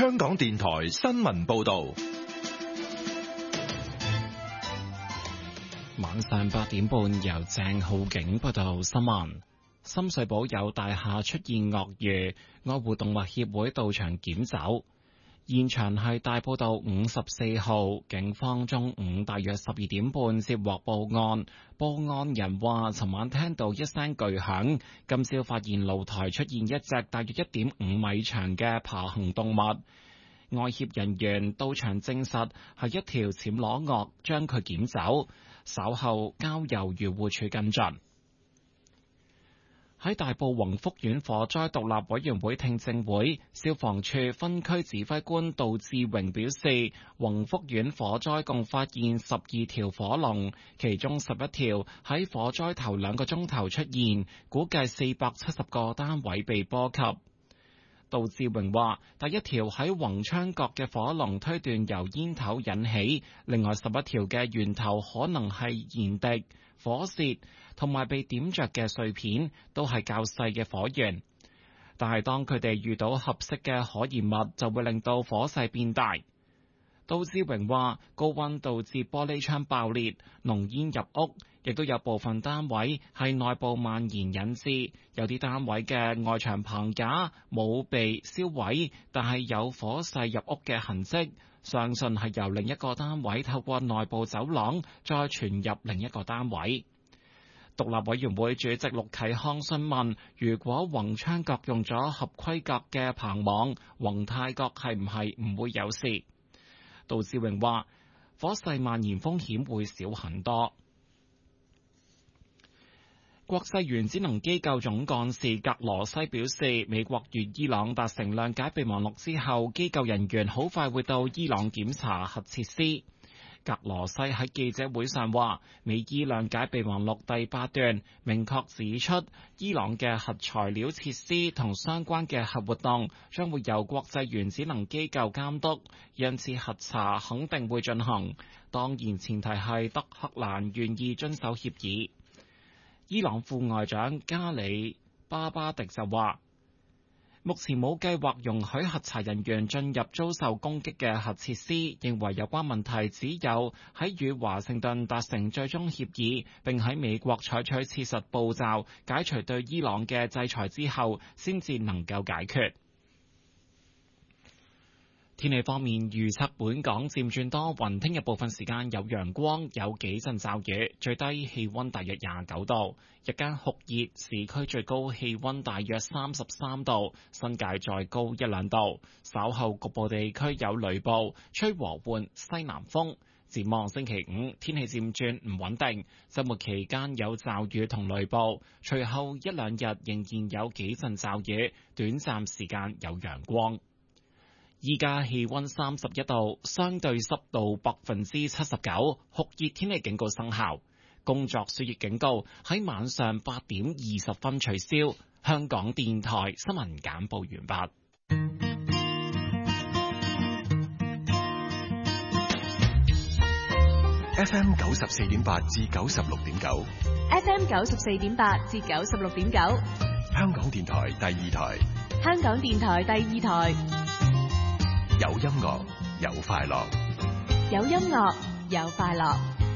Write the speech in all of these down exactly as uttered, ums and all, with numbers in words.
香港電台新聞報道。 晚上八點半，由鄭浩景報道新聞。深水埗有大廈出現鱷魚，愛護動物協會到場檢走。現場係大埔道五十四號，警方中午大約十二點半接獲報案，報案人話尋晚聽到一聲巨響，今朝發現露台出現一隻大約一點五米長嘅爬行動物。愛協人員到場證實係一條暹羅鱷，將佢檢走，稍後交由漁護署跟進。喺大埔宏福苑火災獨立委員會聽證會，消防處分區指揮官杜志榮表示，宏福苑火災共發現十二條火龍，其中十一條喺火災頭兩個鐘頭出現，估計四百七十個單位被波及。杜志榮話，第一條喺宏昌閣嘅火龍推斷由煙頭引起，另外十一條嘅源頭可能係燃滴、火舌同埋被點着嘅碎片，都係較細嘅火源。但係當佢哋遇到合適嘅可燃物，就會令到火勢變大。杜志榮話，高溫導致玻璃窗爆裂，濃煙入屋，亦都有部分單位係內部蔓延引致，有啲單位嘅外牆棚架冇被燒毀，但係有火勢入屋嘅痕跡，相信係由另一個單位透過內部走廊再傳入另一個單位。獨立委員會主席陸啟康詢問，如果宏昌閣用咗合規格嘅棚網，宏泰閣係唔係唔會有事？杜志榮話，火勢蔓延風險會少很多。國際原子能機構總幹事格羅西表示，美國與伊朗達成諒解備忘錄之後，機構人員好快會到伊朗檢查核設施。格羅西喺記者會上話，美伊諒解備忘錄第八段明確指出，伊朗嘅核材料設施同相關嘅核活動將會由國際原子能機構監督，因此核查肯定會進行，當然前提係德黑蘭願意遵守協議。伊朗副外長加里巴巴迪就話，目前冇計劃容許核查人員進入遭受攻擊嘅核設施，認為有關問題只有喺與華盛頓達成最終協議，並喺美國採取切實步驟解除對伊朗嘅制裁之後，先至能夠解決。天氣方面預測，本港漸轉多雲，聽日部分時間有陽光，有幾陣驟雨，最低氣溫大約廿九度，日間酷熱，市區最高氣溫大約三十三度，新界再高一兩度。稍後局部地區有雷暴，吹和緩西南風。展望星期五天氣漸轉唔穩定，週末期間有驟雨同雷暴，隨後一兩日仍然有幾陣驟雨，短暫時間有陽光。依家氣溫三十一度，相對濕度百分之七十九，酷熱天氣警告生效。工作暑熱警告喺晚上八點二十分取消。香港電台新聞簡報完畢。 F M 九十四點八至九十六點九 ，F M 九十四點八至九十六點九， 香港電台第二台， 香港電台第二台。 有音樂，有快樂， 有音樂，有快樂。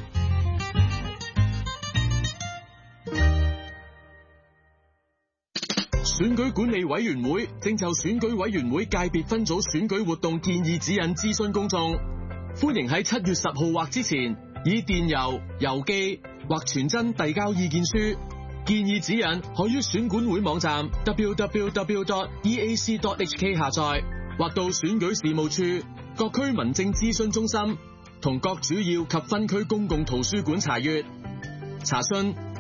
選舉管理委員會正就選舉委員會界別分組選舉活動建議指引諮詢公眾，歡迎喺七月十號或之前以電郵、郵寄或傳真遞交意見書。建議指引可於選管會網站 w w w dot e a c dot h k 下載，或到選舉事務處、各區民政諮詢中心同各主要及分區公共圖書館查閱。查詢